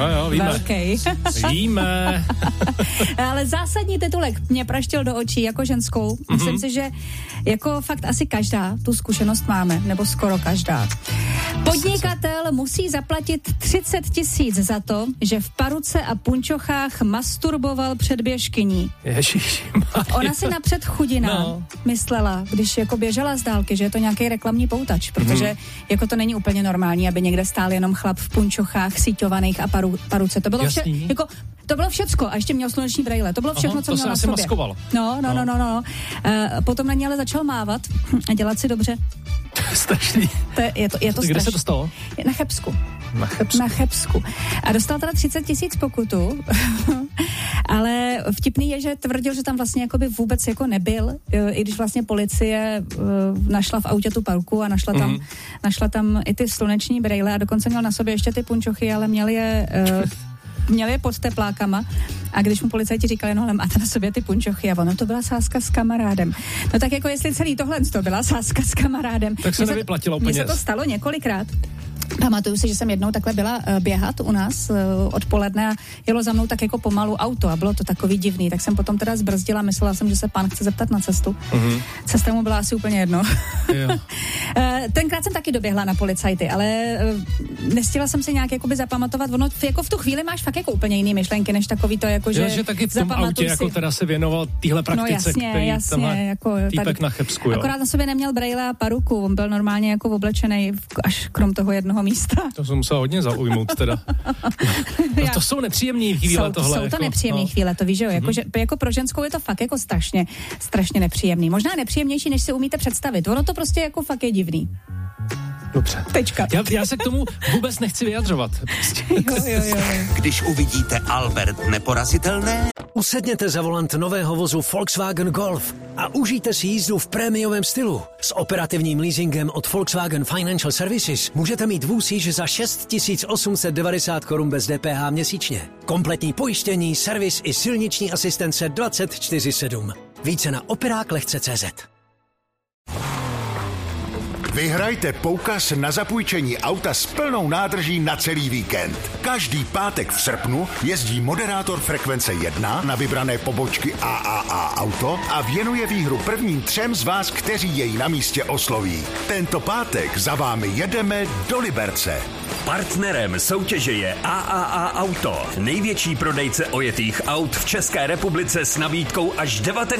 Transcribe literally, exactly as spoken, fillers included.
No jo, víme. Velký. Víme. Ale zásadní titulek mě praštil do očí jako ženskou. Myslím mm-hmm. si, že jako fakt asi každá tu zkušenost máme, nebo skoro každá. Podnikatel musí zaplatit třicet tisíc za to, že v paruce a punčochách masturboval před běžkyní. Ježišmarja. Ona si napřed chudina no. myslela, když jako běžela z dálky, že je to nějaký reklamní poutač, protože mm. jako to není úplně normální, aby někde stál jenom chlap v punčochách, síťovaných a paru, paruce. To bylo vše, jako, to bylo všecko a ještě měl sluneční brejle. To bylo všechno, Aha, co to měl se na asi sobě. maskoval. No, no, no, no, no. Uh, potom na ně ale začal mávat a dělat si dobře. Strašný. To je, je to, je to Kde strašný. se to stalo? Na Chebsku. Na Chebsku. Na Chebsku. A dostal teda třicet tisíc pokutu, ale vtipný je, že tvrdil, že tam vlastně jakoby vůbec jako nebyl, i když vlastně policie uh, našla v autě tu paruku a našla tam, mm. našla tam i ty sluneční brejle a dokonce měl na sobě ještě ty punčochy, ale měl je... Uh, Měl je pod teplákama a když mu policajti říkali, no ale máte na sobě ty punčochy a ono to byla sázka s kamarádem. No tak jako jestli celý tohle to byla sázka s kamarádem. Tak se nevyplatilo úplně. Mně se to stalo několikrát. Pamatuju si, že jsem jednou takhle byla uh, běhat u nás uh, odpoledne a jelo za mnou tak jako pomalu auto a bylo to takový divný, tak jsem potom teda zbrzdila, myslela jsem, že se pán chce zeptat na cestu. Uh-huh. Cesta mu byla asi úplně jedno. uh, tenkrát jsem taky doběhla na policajty, ale uh, nestihla jsem si nějak jakoby zapamatovat, ono jako v tu chvíli máš fakt jako úplně jiný myšlenky, než takový to jako, že, jo, že taky v tom autě si... jako teda se věnoval téhle praktice, no jasně, který jasně, tenhle jako týpek tady, na Chebsku, jo. Akorát na sobě neměl brejle a paruku, on byl normálně jako oblečený až krom toho jednoho místa. To jsem musela hodně zaujmout teda. No, to jsou nepříjemné chvíle jsou, tohle. Jsou to jako, nepříjemné no. chvíle, to víš, že jo? Jako, mm-hmm. že, jako pro ženskou je to fakt jako strašně, strašně nepříjemný. Možná nepříjemnější, než si umíte představit. Ono to prostě jako fakt je divný. Dobře. Tečka. Já, já se k tomu vůbec nechci vyjadřovat. jo, jo, jo. Když uvidíte Albert Neporazitelné, usedněte za volant nového vozu Volkswagen Golf a užijte si jízdu v prémiovém stylu. S operativním leasingem od Volkswagen Financial Services můžete mít vůz již za šest tisíc osm set devadesát korun bez D P H měsíčně. Kompletní pojištění, servis i silniční asistence dvacet čtyři sedm. Více na operák lehce tečka cé zet. Vyhrajte poukaz na zapůjčení auta s plnou nádrží na celý víkend. Každý pátek v srpnu jezdí moderátor Frekvence jedna na vybrané pobočky A A A Auto a věnuje výhru prvním třem z vás, kteří jej na místě osloví. Tento pátek za vámi jedeme do Liberce. Partnerem soutěže je A A A Auto, největší prodejce ojetých aut v České republice s nabídkou až devatenáct